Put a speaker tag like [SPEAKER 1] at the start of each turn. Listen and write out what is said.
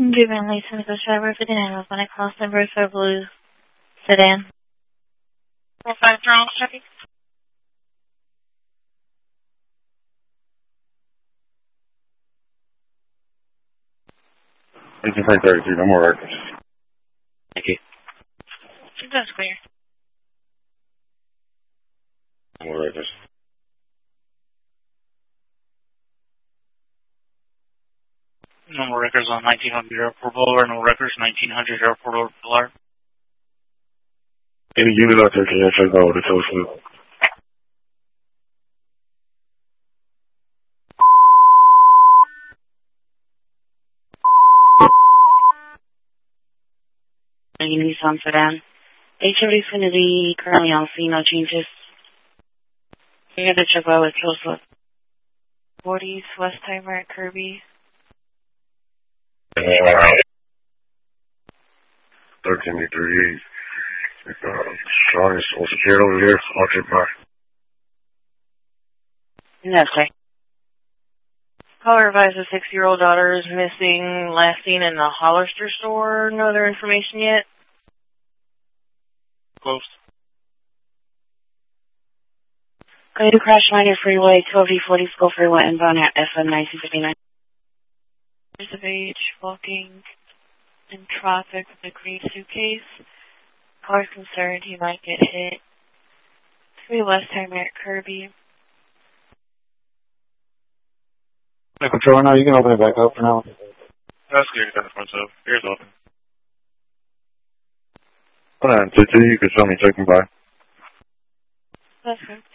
[SPEAKER 1] Driven license goes driver for the animals when I cross number for blue sedan. 45 strong, checking.
[SPEAKER 2] Engine 32, no more records.
[SPEAKER 3] Thank you.
[SPEAKER 1] That's clear.
[SPEAKER 2] No more records.
[SPEAKER 3] No more records on 1900 Airport Boulevard. No records 1900 Airport Boulevard.
[SPEAKER 2] Any unit out there can check out with the tow slip.
[SPEAKER 4] Nissan sedan. HOD Infinity currently on scene, no changes. You have to check out with tow slip.
[SPEAKER 1] 40s West Timer at Kirby.
[SPEAKER 2] 1338. Sean is all secured over here. I'll check back.
[SPEAKER 4] Yes, sir.
[SPEAKER 1] Caller advised a 6-year-old daughter is missing, last seen in the Hollister store. No other information yet?
[SPEAKER 3] Close.
[SPEAKER 4] Go to Crash Minor Freeway, 12D40 School Freeway, inbound at FM 1959.
[SPEAKER 1] There's of age, walking in traffic with a green suitcase. Car's concerned he might get hit. 3 West Timer at Kirby.
[SPEAKER 2] Control now, you can open it back up for now.
[SPEAKER 3] That's good. That's myself. Here's open.
[SPEAKER 2] Hold on, TT, you can show me checking by.
[SPEAKER 1] That's good.